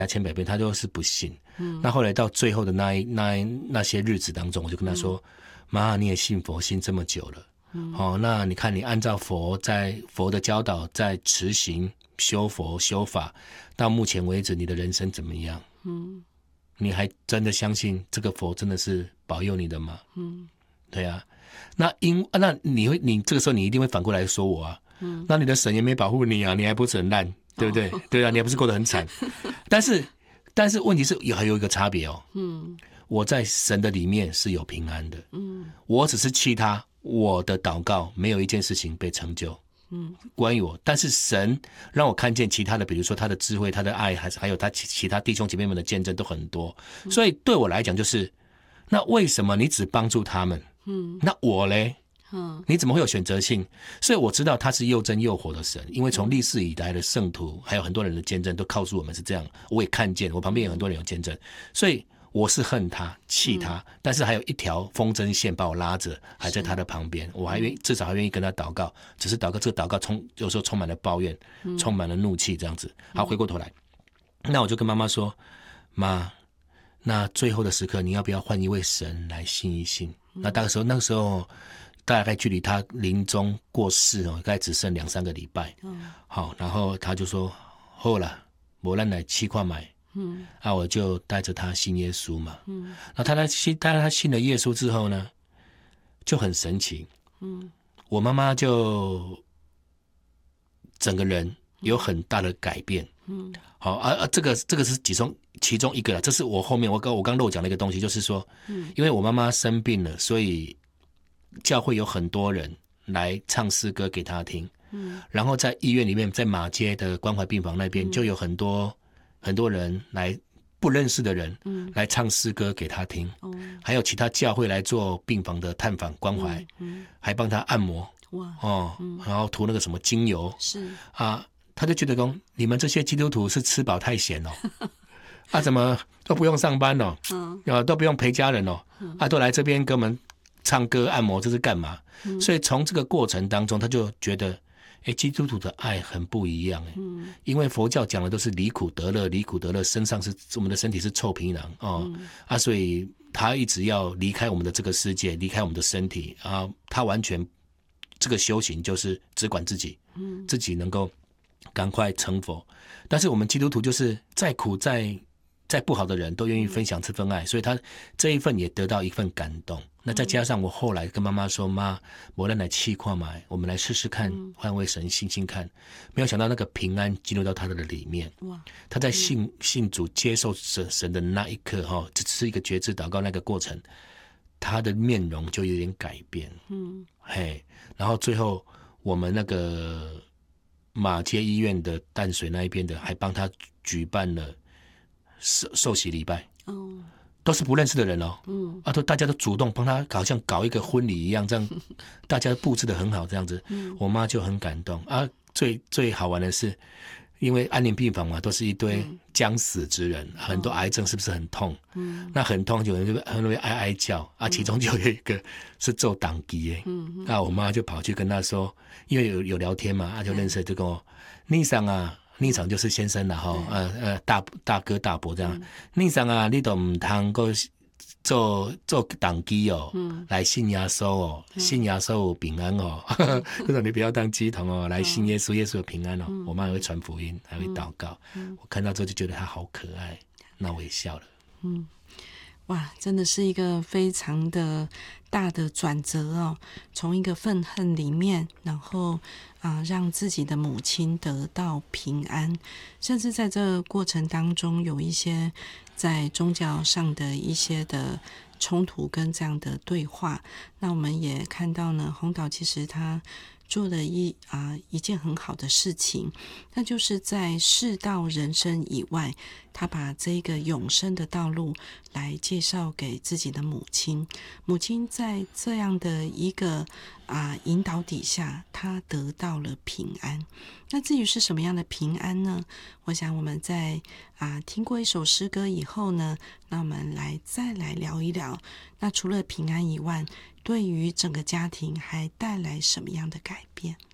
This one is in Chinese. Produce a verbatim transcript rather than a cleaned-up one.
千百遍，他就是不信。嗯，那后来到最后的那一那一那些日子当中，我就跟他说：“妈、嗯，你也信佛信这么久了，嗯，哦，那你看你按照佛在佛的教导在持行修佛修法，到目前为止你的人生怎么样？嗯，你还真的相信这个佛真的是保佑你的吗？嗯，对啊。那因那你会你这个时候你一定会反过来说我啊，嗯，那你的神也没保护你啊，你还不是很烂，对不对？哦、对啊，你还不是过得很惨。但是但是问题是有还有一个差别哦，嗯，我在神的里面是有平安的，嗯，我只是气他，我的祷告没有一件事情被成就，嗯，关于我，但是神让我看见其他的，比如说他的智慧、他的爱，还是还有他其其他弟兄姐妹们的见证都很多，所以对我来讲就是，那为什么你只帮助他们？嗯，那我嘞？嗯，你怎么会有选择性？所以我知道他是又真又活的神，因为从历史以来的圣徒，还有很多人的见证都告诉我们是这样。我也看见，我旁边有很多人有见证，所以我是恨他、气他，嗯、但是还有一条风筝线把我拉着，还在他的旁边，我还愿意，至少还愿意跟他祷告。只是祷告，这个祷告充有时候充满了抱怨，嗯、充满了怒气，这样子。好，回过头来，那我就跟妈妈说：“妈，那最后的时刻，你要不要换一位神来信一信？”那那个时候，那个时候大概距离他临终过世哦，大概只剩两三个礼拜。嗯，好，然后他就说：“好啦，我咱来试看买。”嗯，啊，我就带着他信耶稣嘛。嗯，那他他信，他他信了耶稣之后呢，就很神奇。嗯，我妈妈就整个人有很大的改变。嗯，好啊啊，这个这个是其中其中一个啦，这是我后面我刚我刚漏讲的一个东西，就是说，嗯，因为我妈妈生病了，所以教会有很多人来唱诗歌给她听，嗯，然后在医院里面，在马街的关怀病房那边，嗯、就有很多很多人来不认识的人，嗯，来唱诗歌给她听，哦，还有其他教会来做病房的探访关怀，嗯，嗯还帮她按摩，哇，哦，嗯、然后涂那个什么精油，是啊。他就觉得说，你们这些基督徒是吃饱太闲哦，啊，怎么都不用上班哦，嗯，啊，都不用陪家人哦，嗯、啊，都来这边给我们唱歌按摩，这是干嘛？嗯、所以从这个过程当中，他就觉得，哎，基督徒的爱很不一样哎，嗯，因为佛教讲的都是离苦得乐，离苦得乐，身上是我们的身体是臭皮囊哦，嗯、啊，所以他一直要离开我们的这个世界，离开我们的身体啊，他完全这个修行就是只管自己，嗯，自己能够。赶快成佛，但是我们基督徒就是再苦再再不好的人都愿意分享这份爱，所以他这一份也得到一份感动。那再加上我后来跟妈妈说：“妈，我来来气矿嘛，我们来试试看，换位神信信看。”没有想到那个平安进入到他的里面。他在信信主接受神神的那一刻，哈，只是一个觉知祷告那个过程，他的面容就有点改变。嗯，嘿，然后最后我们那个。马街医院的淡水那一边的还帮他举办了受受洗礼拜，哦，都是不认识的人哦，嗯，啊，都大家都主动帮他，好像搞一个婚礼一样，这样大家布置得很好，这样子，嗯，我妈就很感动啊。最最好玩的是，因为安宁病房嘛，都是一堆将死之人，嗯、很多癌症是不是很痛？嗯，那很痛，有人就很容易哀哀叫啊。其中就有一个是做党机的，嗯，那我妈就跑去跟他说，因为有有聊天嘛，啊，就认识，就跟我逆桑啊，逆桑就是先生啦，哈，呃呃大大哥大伯这样，逆桑啊，你都唔通够。做做党机哦，嗯、来信耶稣哦，嗯、信耶稣有平安哦，就说你不要当鸡童哦，来信耶稣，耶稣有平安哦。嗯、我妈还会传福音，还会祷告。嗯、我看到之后就觉得他好可爱，那我也笑了。 嗯，哇，真的是一个非常的大的转折哦，从一个愤恨里面，然后啊、呃，让自己的母亲得到平安，甚至在这个过程当中有一些在宗教上的一些的冲突跟这样的对话。那我们也看到呢，洪导其实他做了一啊、呃、一件很好的事情，那就是在世道人生以外，他把这个永生的道路来介绍给自己的母亲。母亲在这样的一个啊、呃、引导底下，他得到了平安。那至于是什么样的平安呢？我想我们在啊、呃、听过一首诗歌以后呢，那我们来再来聊一聊。那除了平安以外，对于整个家庭还带来什么样的改变？